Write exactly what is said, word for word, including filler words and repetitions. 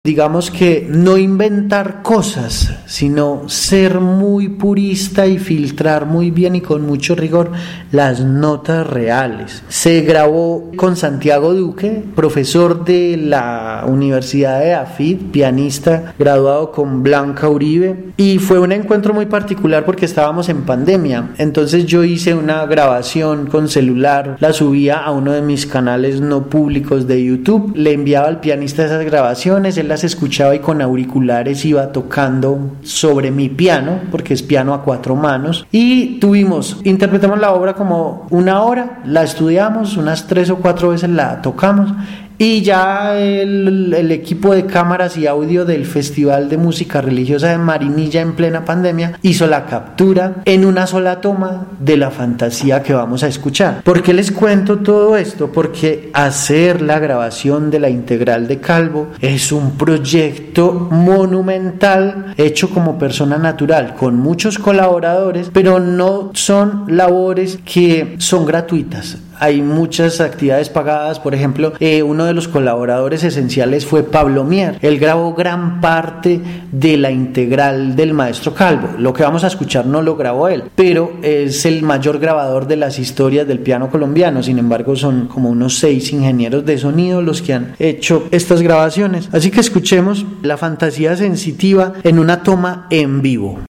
digamos que no inventar cosas, sino ser muy purista y filtrar muy bien y con mucho rigor las notas reales. Se grabó con Santiago Duque, profesor de la Universidad de AFID, pianista graduado con Blanca Uribe, y fue un encuentro muy particular porque estábamos en pandemia. Entonces yo hice una grabación con celular, la subía a uno de mis canales no públicos de YouTube, le enviaba al pianista esas grabaciones, él las escuchaba y con auriculares iba tocando sobre mi piano, porque es piano a cuatro manos, y tuvimos, interpretamos la obra como una hora, la estudiamos unas tres o cuatro veces, la tocamos, y ya el, el equipo de cámaras y audio del Festival de Música Religiosa de Marinilla en plena pandemia hizo la captura en una sola toma de la fantasía que vamos a escuchar. ¿Por qué les cuento todo esto? Porque hacer la grabación de la integral de Calvo es un proyecto monumental hecho como persona natural, con muchos colaboradores, pero no son labores que son gratuitas. Hay muchas actividades pagadas. Por ejemplo, eh, uno de los colaboradores esenciales fue Pablo Mier. Él grabó gran parte de la integral del maestro Calvo. Lo que vamos a escuchar no lo grabó él, pero es el mayor grabador de las historias del piano colombiano. Sin embargo, son como unos seis ingenieros de sonido los que han hecho estas grabaciones. Así que escuchemos la fantasía sensitiva en una toma en vivo.